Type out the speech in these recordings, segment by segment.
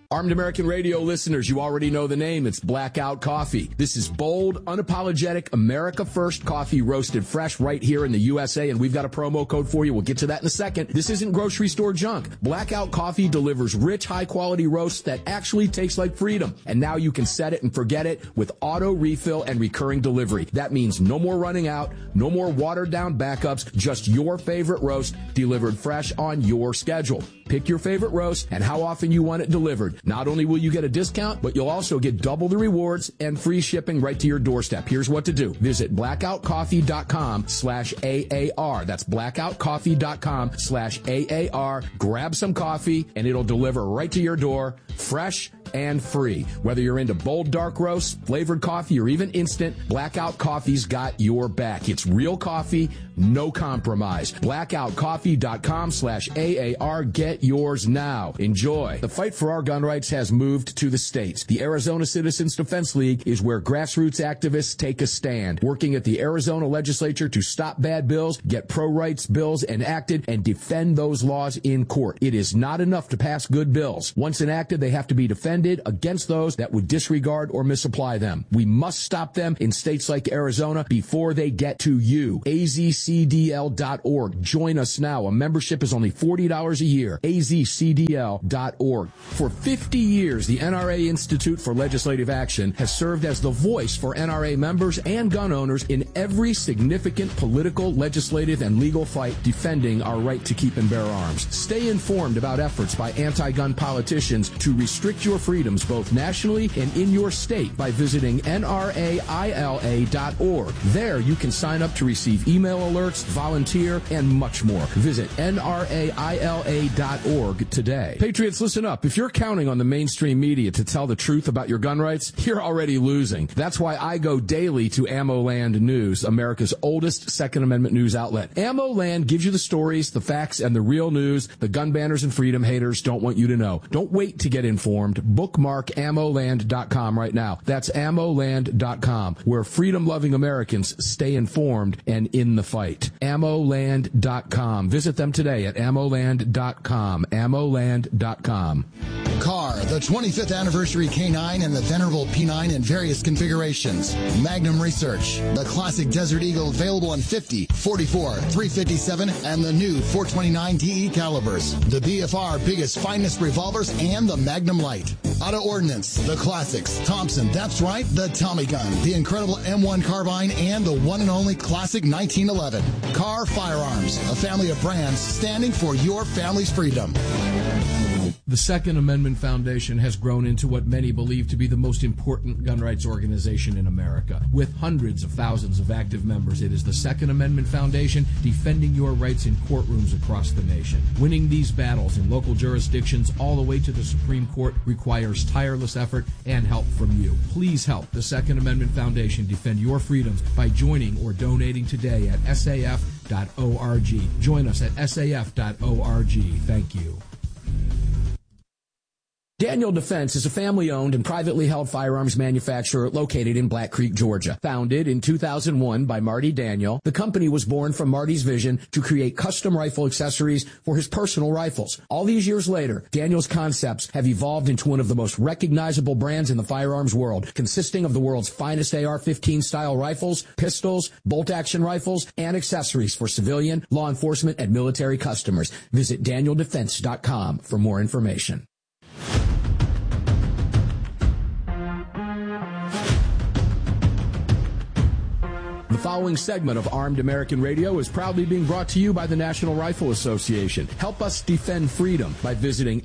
Armed American Radio listeners, you already know the name. It's Blackout Coffee. This is bold, unapologetic, America First coffee roasted fresh right here in the USA, and we've got a promo code for you. We'll get to that in a second. This isn't grocery store junk. Blackout Coffee delivers rich, high-quality roasts that actually taste like freedom. And now you can set it and forget it with auto refill and recurring delivery. That means no more running out, no more watered-down backups, just your favorite roast delivered fresh on your schedule. Pick your favorite roast and how often you want it delivered. Not only will you get a discount, but you'll also get double the rewards and free shipping right to your doorstep. Here's what to do. Visit blackoutcoffee.com/AAR. That's blackoutcoffee.com/AAR. Grab some coffee and it'll deliver right to your door, fresh and free. Whether you're into bold dark roasts, flavored coffee, or even instant, Blackout Coffee's got your back. It's real coffee, no compromise. Blackoutcoffee.com/AAR. Get yours now. Enjoy. The fight for our gun rights has moved to the states. The Arizona Citizens Defense League is where grassroots activists take a stand, working at the Arizona legislature to stop bad bills, get pro-rights bills enacted, and defend those laws in court. It is not enough to pass good bills. Once enacted, they have to be defended against those that would disregard or misapply them. We must stop them in states like Arizona before they get to you. AZCDL.org. Join us now. A membership is only $40 a year. AZCDL.org. For 50 years, the NRA Institute for Legislative Action has served as the voice for NRA members and gun owners in every significant political, legislative, and legal fight defending our right to keep and bear arms. Stay informed about efforts by anti-gun politicians to restrict your freedoms both nationally and in your state by visiting NRAILA.org. There you can sign up to receive email alerts, volunteer, and much more. Visit NRAILA.org today. Patriots, listen up. If you're counting on the mainstream media to tell the truth about your gun rights, you're already losing. That's why I go daily to AmmoLand News, America's oldest Second Amendment news outlet. AmmoLand gives you the stories, the facts, and the real news the gun banners and freedom haters don't want you to know. Don't wait to get informed. Bookmark AmmoLand.com right now. That's AmmoLand.com, where freedom-loving Americans stay informed and in the fight. AmmoLand.com. Visit them today at AmmoLand.com. AmmoLand.com. Car, the 25th anniversary K9 and the venerable P9 in various configurations. Magnum Research, the classic Desert Eagle available in 50, 44, 357, and the new 429 DE calibers. The BFR biggest, finest revolvers and the Magnum Light. Auto Ordnance, the classics. Thompson, that's right, the Tommy gun, the incredible M1 carbine, and the one and only classic 1911. Car Firearms, a family of brands standing for your family's freedom. The Second Amendment Foundation has grown into what many believe to be the most important gun rights organization in America. With hundreds of thousands of active members, it is the Second Amendment Foundation defending your rights in courtrooms across the nation. Winning these battles in local jurisdictions all the way to the Supreme Court requires tireless effort and help from you. Please help the Second Amendment Foundation defend your freedoms by joining or donating today at SAF.org. Join us at SAF.org. Thank you. Daniel Defense is a family-owned and privately held firearms manufacturer located in Black Creek, Georgia. Founded in 2001 by Marty Daniel, the company was born from Marty's vision to create custom rifle accessories for his personal rifles. All these years later, Daniel's concepts have evolved into one of the most recognizable brands in the firearms world, consisting of the world's finest AR-15 style rifles, pistols, bolt-action rifles, and accessories for civilian, law enforcement, and military customers. Visit DanielDefense.com for more information. The following segment of Armed American Radio is proudly being brought to you by the National Rifle Association. Help us defend freedom by visiting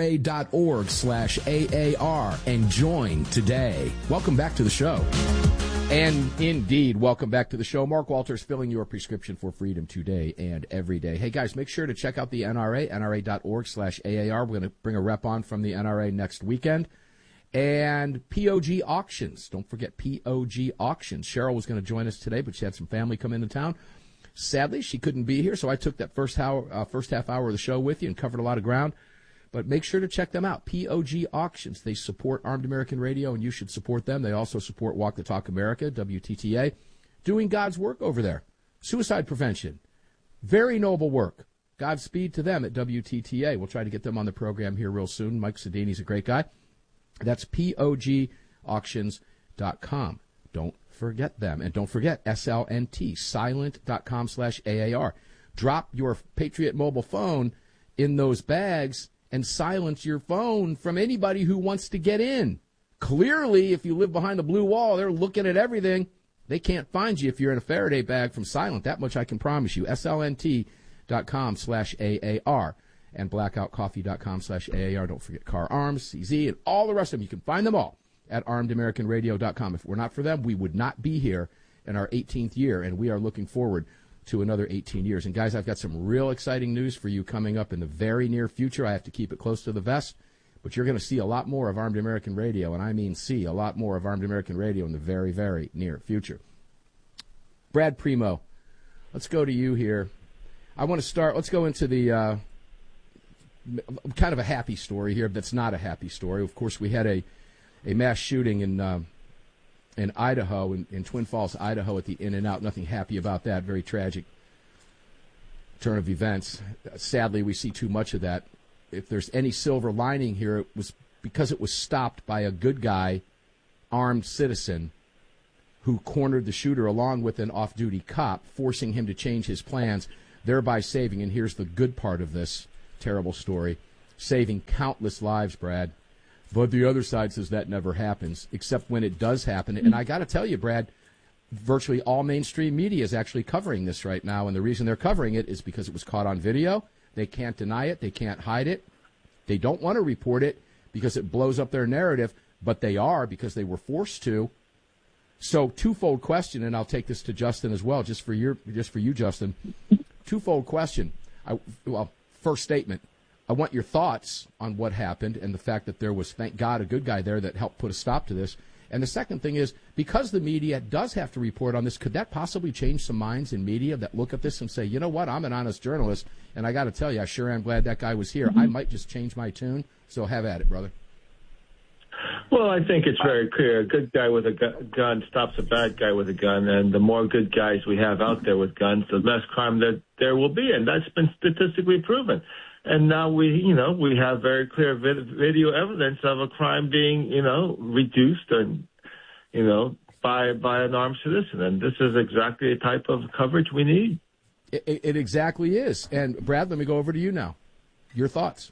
NRA.org/AAR and join today. Welcome back to the show. And indeed, welcome back to the show. Mark Walters filling your prescription for freedom today and every day. Hey, guys, make sure to check out the NRA, NRA.org/AAR. We're going to bring a rep on from the NRA next weekend. And POG Auctions. Don't forget POG Auctions. Cheryl was going to join us today, but she had some family come into town. Sadly, she couldn't be here, so I took that first half hour of the show with you and covered a lot of ground. But make sure to check them out, POG Auctions. They support Armed American Radio, and you should support them. They also support Walk the Talk America, WTTA, doing God's work over there. Suicide prevention. Very noble work. Godspeed to them at WTTA. We'll try to get them on the program here real soon. Mike Sedini's a great guy. That's POGauctions.com. Don't forget them. And don't forget SLNT, silent.com/AAR. Drop your Patriot mobile phone in those bags and silence your phone from anybody who wants to get in. Clearly, if you live behind the blue wall, they're looking at everything. They can't find you if you're in a Faraday bag from Silent. That much I can promise you. SLNT.com/AAR and blackoutcoffee.com/AAR. Don't forget Car Arms, CZ, and all the rest of them. You can find them all at armedamericanradio.com. If it were not for them, we would not be here in our 18th year, and we are looking forward to another 18 years. And, guys, I've got some real exciting news for you coming up in the very near future. I have to keep it close to the vest, but you're going to see a lot more of Armed American Radio, and I mean see a lot more of Armed American Radio in the very, very near future. Brad Primo, let's go to you here. I want to start. Let's go into the kind of a happy story here that's not a happy story. Of course, we had a mass shooting in Idaho, in Twin Falls, Idaho, at the In-N-Out. Nothing happy about that. Very tragic turn of events. Sadly, we see too much of that. If there's any silver lining here, it was because it was stopped by a good guy, armed citizen, who cornered the shooter along with an off-duty cop, forcing him to change his plans, thereby saving, and here's the good part of this terrible story, saving countless lives, Brad. But the other side says that never happens, except when it does happen. And I got to tell you, Brad, virtually all mainstream media is actually covering this right now, and the reason they're covering it is because it was caught on video. They can't deny it. They can't hide it. They don't want to report it because it blows up their narrative, but they are because they were forced to. So twofold question, and I'll take this to Justin as well, just for you, Justin. Twofold question. First statement. I want your thoughts on what happened and the fact that there was, thank God, a good guy there that helped put a stop to this. And the second thing is, because the media does have to report on this, could that possibly change some minds in media that look at this and say, you know what, I'm an honest journalist, and I got to tell you, I sure am glad that guy was here. I might just change my tune. So have at it, brother. Well, I think it's very clear. A good guy with a gun stops a bad guy with a gun, and the more good guys we have out there with guns, the less crime that there will be, and that's been statistically proven. And now we have very clear video evidence of a crime being, reduced and, by an armed citizen. And this is exactly the type of coverage we need. It exactly is. And Brad, let me go over to you now. Your thoughts?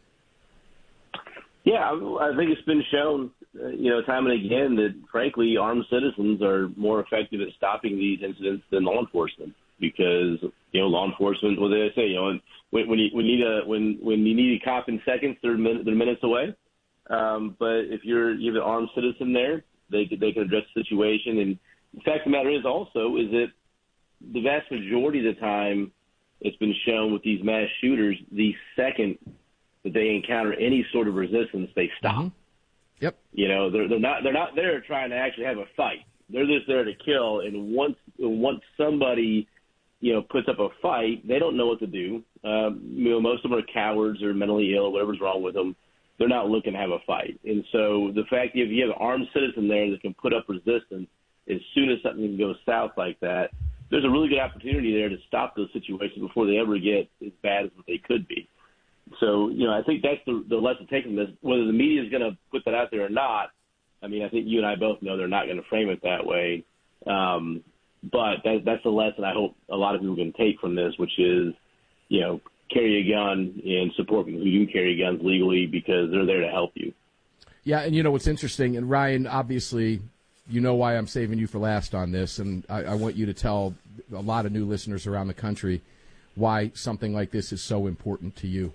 Yeah, I think it's been shown, time and again that, frankly, armed citizens are more effective at stopping these incidents than law enforcement because, law enforcement, what they say, when you need a cop in seconds, they're minutes away. But if you have an armed citizen there, they can address the situation. And the fact of the matter is also is that the vast majority of the time, it's been shown with these mass shooters, the second that they encounter any sort of resistance, they stop. Mm-hmm. Yep. They're not there trying to actually have a fight. They're just there to kill. And once somebody puts up a fight, they don't know what to do. Most of them are cowards or mentally ill, whatever's wrong with them. They're not looking to have a fight. And so the fact that if you have an armed citizen there that can put up resistance as soon as something goes south like that, there's a really good opportunity there to stop those situations before they ever get as bad as what they could be. So, I think that's the lesson taken from this. Whether the media is going to put that out there or not, I think you and I both know they're not going to frame it that way. But that's the lesson I hope a lot of people can take from this, which is, carry a gun and support people who do carry guns legally because they're there to help you. Yeah, and what's interesting, and Ryan, obviously, why I'm saving you for last on this, and I want you to tell a lot of new listeners around the country why something like this is so important to you.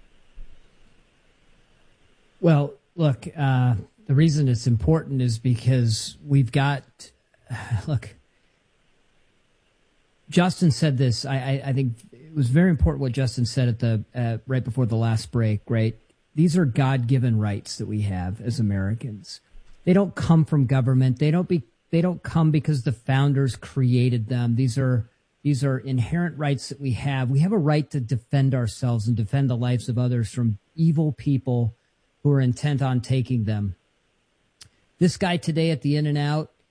Well, look, the reason it's important is because we've got, Justin said this. I think it was very important what Justin said at the right before the last break, right? These are God-given rights that we have as Americans. They don't come from government. They don't come because the founders created them. These are inherent rights that we have. We have a right to defend ourselves and defend the lives of others from evil people who are intent on taking them. This guy today at the In-N-Out,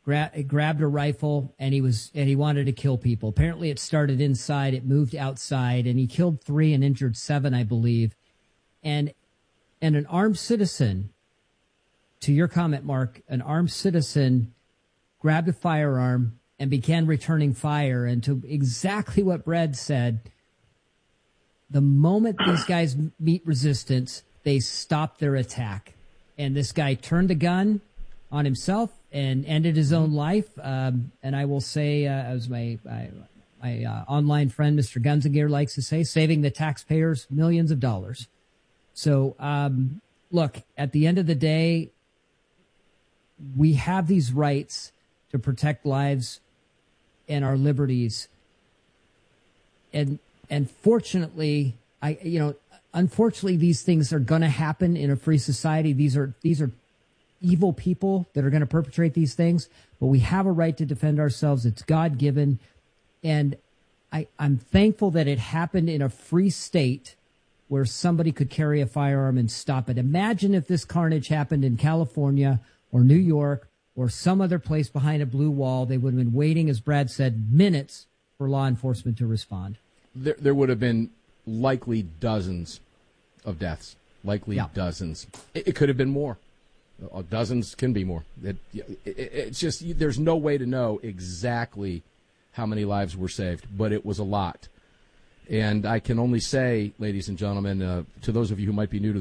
grabbed a rifle, and he wanted to kill people. Apparently, it started inside, it moved outside, and he killed 3 and injured 7, I believe. And an armed citizen, to your comment, Mark, an armed citizen grabbed a firearm and began returning fire. And to exactly what Brad said, the moment these guys meet resistance, they stop their attack. And this guy turned a gun on himself and ended his own life. And I will say, as my online friend, Mr. Gunzinger, likes to say, saving the taxpayers millions of dollars. So, look, at the end of the day, we have these rights to protect lives and our liberties. And fortunately, unfortunately, these things are going to happen in a free society. These are evil people that are going to perpetrate these things, but we have a right to defend ourselves. It's God-given. And I'm thankful that it happened in a free state where somebody could carry a firearm and stop it. Imagine if this carnage happened in California or New York or some other place behind a blue wall. They would have been waiting, as Brad said, minutes for law enforcement to respond. There would have been likely dozens of deaths, dozens. It could have been more. Dozens can be more. It's just there's no way to know exactly how many lives were saved, but it was a lot. And I can only say, ladies and gentlemen, to those of you who might be new to